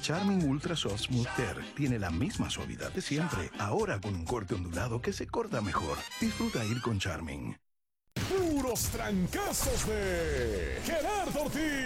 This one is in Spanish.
Charmin Ultra Soft Smooth Tear tiene la misma suavidad de siempre, ahora con un corte ondulado que se corta mejor. Disfruta ir con Charmin. Puros trancazos de Gerardo Ortiz.